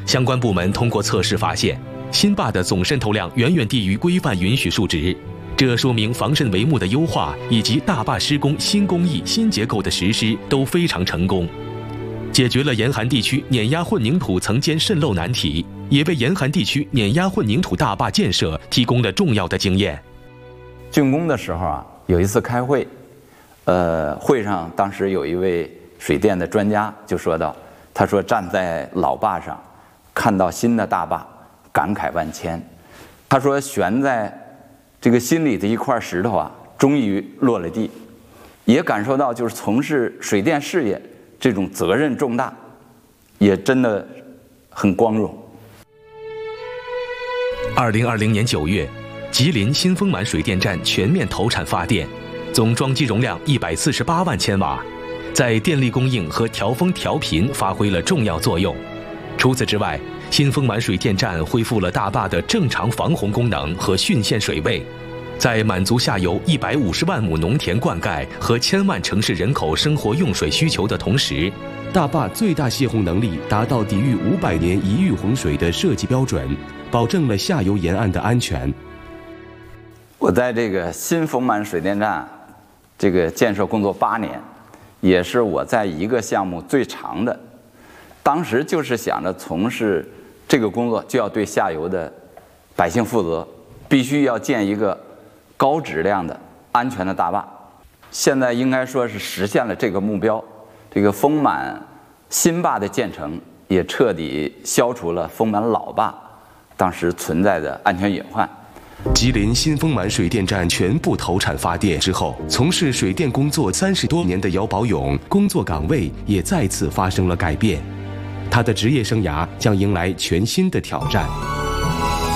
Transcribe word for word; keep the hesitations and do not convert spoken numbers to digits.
相关部门通过测试发现，新坝的总渗透量远远低于规范允许数值，这说明防渗帷幕的优化以及大坝施工新工艺、新结构的实施都非常成功，解决了严寒地区碾压混凝土层间渗漏难题，也为严寒地区碾压混凝土大坝建设提供了重要的经验。 竣工的时候啊，有一次开会，呃，会上当时有一位水电的专家就说道，他说站在老坝上，看到新的大坝，感慨万千。他说悬在这个心里的一块石头啊，终于落了地，也感受到就是从事水电事业这种责任重大，也真的很光荣。 二零二零年九月，吉林新丰满水电站全面投产发电，总装机容量一百四十八万千瓦，在电力供应和调峰调频发挥了重要作用。除此之外，新丰满水电站恢复了大坝的正常防洪功能和汛限水位，在满足下游一百五十万亩农田灌溉和千万城市人口生活用水需求的同时， 大坝最大泄洪能力达到抵御五百年一遇洪水的设计标准，保证了下游沿岸的安全。 我在这个新丰满水电站这个建设工作八年，也是我在一个项目最长的。当时就是想着从事这个工作就要对下游的百姓负责，必须要建一个高质量的安全的大坝。现在应该说是实现了这个目标，这个丰满新坝的建成也彻底消除了丰满老坝当时存在的安全隐患。 吉林新丰满水电站全部投产发电之后，从事水电工作三十多年的姚宝勇工作岗位也再次发生了改变，他的职业生涯将迎来全新的挑战。